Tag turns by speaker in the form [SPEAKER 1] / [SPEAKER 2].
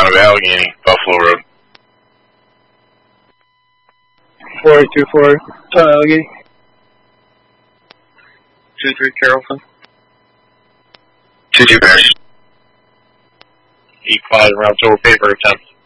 [SPEAKER 1] of Allegheny, Buffalo Road.
[SPEAKER 2] 4824, Allegheny.
[SPEAKER 1] 23 Carrollton. 22 Bears. Equalizer round total paper attempt.